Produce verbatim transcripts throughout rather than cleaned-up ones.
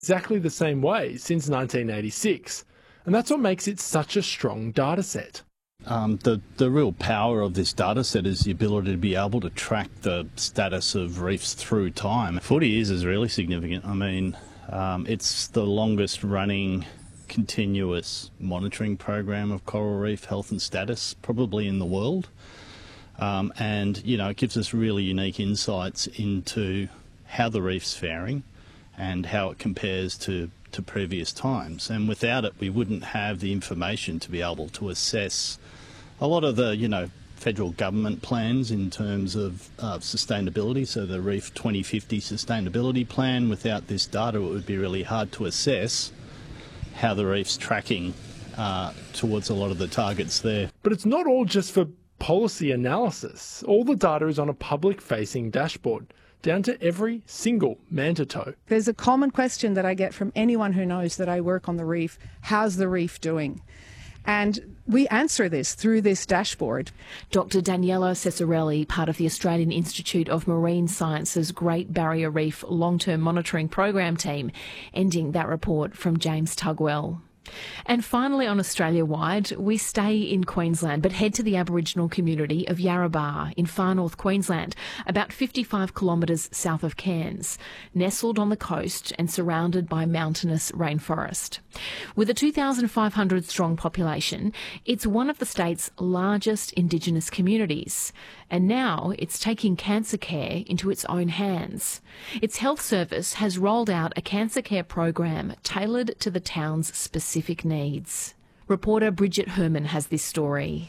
exactly the same way since nineteen eighty-six. And that's what makes it such a strong data set. Um, the, the real power of this data set is the ability to be able to track the status of reefs through time. forty years is really significant. I mean, um, it's the longest running continuous monitoring program of coral reef health and status probably in the world. Um, and, you know, it gives us really unique insights into how the reef's faring and how it compares to to previous times, and without it we wouldn't have the information to be able to assess a lot of the, you know, federal government plans in terms of uh, sustainability. So the Reef twenty fifty sustainability plan, without this data it would be really hard to assess how the reef's tracking uh, towards a lot of the targets there. But it's not all just for policy analysis. All the data is on a public-facing dashboard, down to every single manta toe. There's a common question that I get from anyone who knows that I work on the reef: how's the reef doing? And we answer this through this dashboard. Doctor Daniela Cesarelli, part of the Australian Institute of Marine Science's Great Barrier Reef Long-Term Monitoring Program team, ending that report from James Tugwell. And finally, on Australia-wide, we stay in Queensland but head to the Aboriginal community of Yarrabah in far north Queensland, about fifty-five kilometres south of Cairns, nestled on the coast and surrounded by mountainous rainforest. With a two thousand five hundred strong population, it's one of the state's largest Indigenous communities, and now it's taking cancer care into its own hands. Its health service has rolled out a cancer care program tailored to the town's specific needs. Reporter Bridget Herman has this story.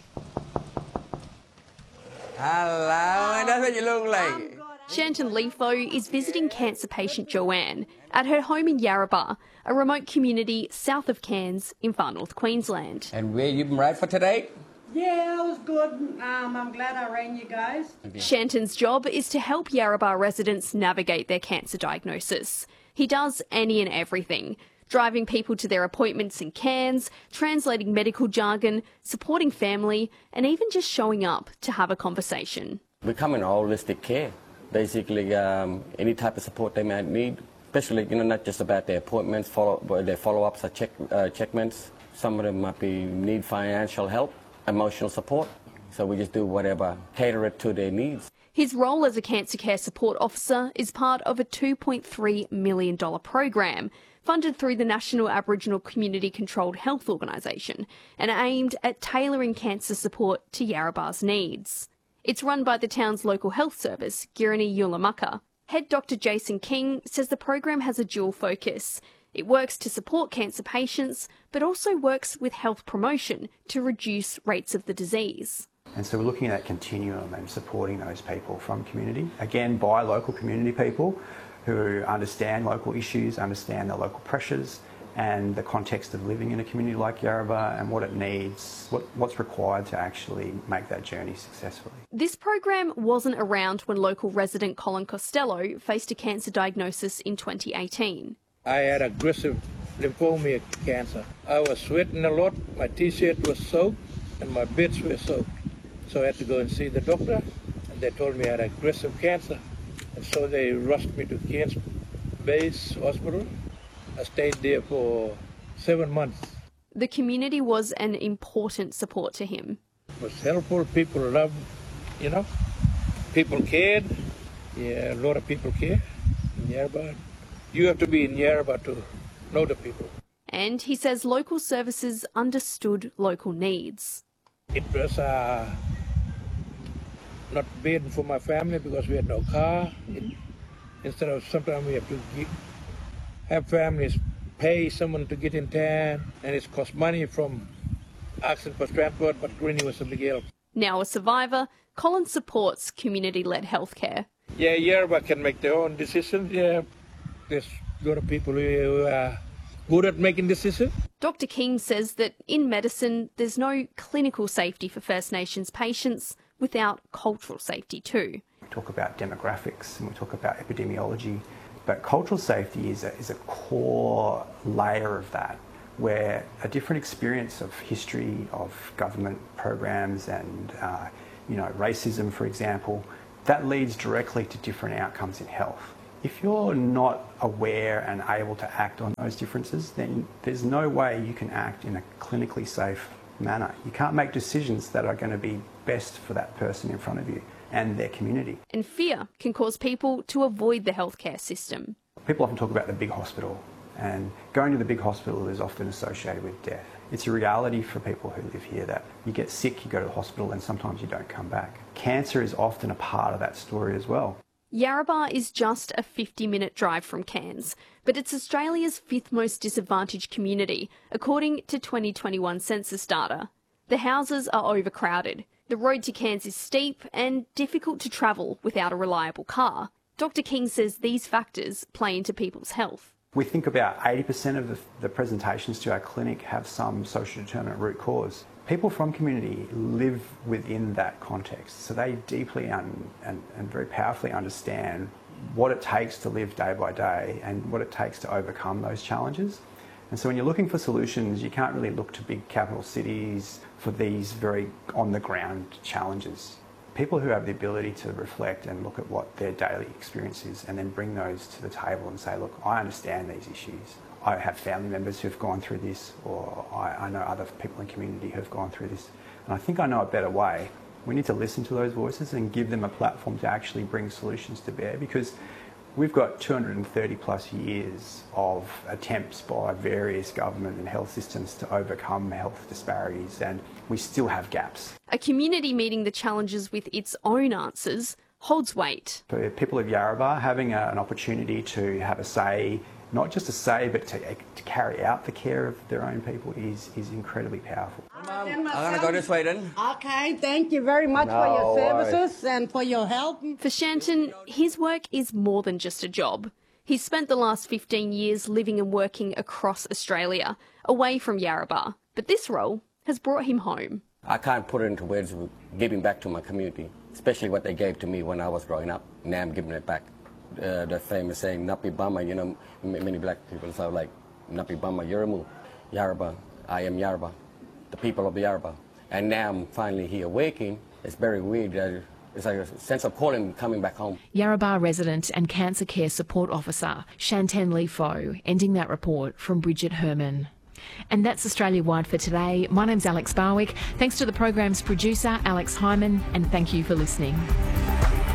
Hello, that's what you look like. Shanton Leafo is visiting cancer patient Joanne at her home in Yarrabah, a remote community south of Cairns in far north Queensland. And where you been right for today? Yeah, it was good. Um, I'm glad I rang you guys. Shanton's job is to help Yarrabah residents navigate their cancer diagnosis. He does any and everything: driving people to their appointments in Cairns, translating medical jargon, supporting family, and even just showing up to have a conversation. We come in holistic care. Basically, um, any type of support they might need, especially, you know, not just about their appointments, follow, their follow-ups or check, uh, checkments. Some of them might be need financial help, emotional support. So we just do whatever, cater it to their needs. His role as a cancer care support officer is part of a two point three million dollars program funded through the National Aboriginal Community Controlled Health Organisation and aimed at tailoring cancer support to Yarrabah's needs. It's run by the town's local health service, Girrini Yulamukka. Head Doctor Jason King says the program has a dual focus. It works to support cancer patients, but also works with health promotion to reduce rates of the disease. And so we're looking at that continuum and supporting those people from community, again by local community people who understand local issues, understand the local pressures and the context of living in a community like Yarrabah and what it needs, what, what's required to actually make that journey successfully. This program wasn't around when local resident Colin Costello faced a cancer diagnosis in twenty eighteen. I had aggressive lymphoma cancer. I was sweating a lot, my t-shirt was soaked and my beds were soaked. So I had to go and see the doctor, and they told me I had aggressive cancer. And so they rushed me to Cairns Base Hospital. I stayed there for seven months. The community was an important support to him. It was helpful, people loved, you know, people cared. Yeah, a lot of people care in Yarrabah. You have to be in Yarrabah to know the people. And he says local services understood local needs. It was uh, not bad for my family because we had no car. It, instead of sometimes we have to get, have families pay someone to get in town, and it's cost money from asking for transport, but Greenie was a big help. Now a survivor, Colin supports community-led healthcare. Yeah, Yarrabah can make their own decisions. Yeah, there's a lot of people who are good at making decisions. Doctor King says that in medicine, there's no clinical safety for First Nations patients without cultural safety too. We talk about demographics and we talk about epidemiology, but cultural safety is a, is a core layer of that, where a different experience of history, of government programs and uh, you know, racism, for example, that leads directly to different outcomes in health. If you're not aware and able to act on those differences, then there's no way you can act in a clinically safe manner. You can't make decisions that are going to be best for that person in front of you and their community. And fear can cause people to avoid the healthcare system. People often talk about the big hospital, and going to the big hospital is often associated with death. It's a reality for people who live here that you get sick, you go to the hospital, and sometimes you don't come back. Cancer is often a part of that story as well. Yarrabah is just a fifty minute drive from Cairns, but it's Australia's fifth most disadvantaged community, according to twenty twenty-one census data. The houses are overcrowded, the road to Cairns is steep and difficult to travel without a reliable car. Doctor King says these factors play into people's health. We think about eighty percent of the, the presentations to our clinic have some social determinant root cause. People from community live within that context, so they deeply un, and, and very powerfully understand what it takes to live day by day and what it takes to overcome those challenges. And so when you're looking for solutions, you can't really look to big capital cities for these very on-the-ground challenges. People who have the ability to reflect and look at what their daily experience is and then bring those to the table and say, look, I understand these issues. I have family members who've gone through this, or I, I know other people in the community who've gone through this. And I think I know a better way. We need to listen to those voices and give them a platform to actually bring solutions to bear, because we've got two hundred thirty plus years of attempts by various government and health systems to overcome health disparities, and we still have gaps. A community meeting the challenges with its own answers holds weight. For people of Yarrabah, having a, an opportunity to have a say, not just a say, but to, to carry out the care of their own people is, is incredibly powerful. Mom, I'm going to go this way then. Okay, thank you very much No for your services worries. and for your help. For Shanton, his work is more than just a job. He's spent the last fifteen years living and working across Australia, away from Yarrabah. But this role has brought him home. I can't put it into words of giving back to my community, especially what they gave to me when I was growing up. Now I'm giving it back. Uh, the famous saying, Napi Bama, you know, many black people say like, Napi Bama Yuramu, Yarrabah, I am Yarrabah, the people of Yarrabah. And now I'm finally here waking. It's very weird. Uh, it's like a sense of calling coming back home. Yarrabah resident and cancer care support officer Shantan Lee Foh, ending that report from Bridget Herman. And that's Australia-wide for today. My name's Alex Barwick. Thanks to the program's producer, Alex Hyman, and thank you for listening.